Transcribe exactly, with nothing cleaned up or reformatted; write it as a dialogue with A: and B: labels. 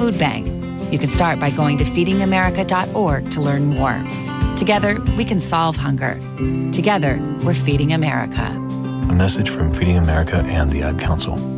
A: food bank. You can start by going to feeding america dot org to learn more. Together, we can solve hunger. Together, we're Feeding America.
B: A message from Feeding America and the Ad Council.